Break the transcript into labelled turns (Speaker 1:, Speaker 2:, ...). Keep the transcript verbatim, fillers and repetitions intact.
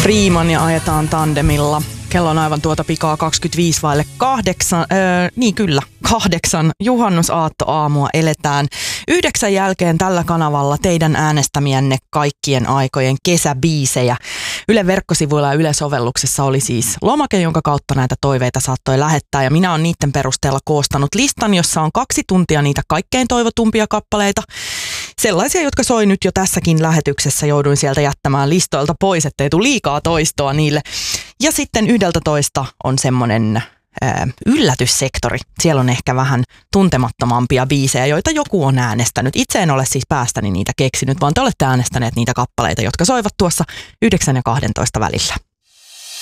Speaker 1: Freeman ja ajetaan tandemilla. Kello on aivan tuota pikaa kaksikymmentäviisi vaille kahdeksan. Öö, niin kyllä, kahdeksan. Juhannusaattoaamua eletään. Yhdeksän jälkeen tällä kanavalla teidän äänestämienne kaikkien aikojen kesäbiisejä. Yle verkkosivuilla ja Yle sovelluksessa oli siis lomake, jonka kautta näitä toiveita saattoi lähettää. Ja minä olen niiden perusteella koostanut listan, jossa on kaksi tuntia niitä kaikkein toivotumpia kappaleita. Sellaisia, jotka soi nyt jo tässäkin lähetyksessä. Jouduin sieltä jättämään listoilta pois, ettei tule liikaa toistoa niille. Ja sitten yhdeltä toista on semmoinen ää, yllätyssektori. Siellä on ehkä vähän tuntemattomampia biisejä, joita joku on äänestänyt. Itse en ole siis päästäni niitä keksinyt, vaan te olette äänestäneet niitä kappaleita, jotka soivat tuossa yhdeksän ja kahdentoista välillä.